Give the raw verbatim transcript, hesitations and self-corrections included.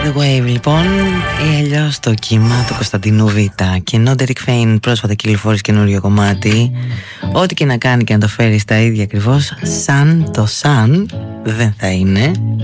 The Wave λοιπόν, ή αλλιώς το κύμα του Κωνσταντινού Β. Και ενώ Derek Fain πρόσφατα κυκλοφόρησε καινούριο κομμάτι, ό,τι και να κάνει και να το φέρει στα ίδια ακριβώς, σαν το σαν δεν θα είναι.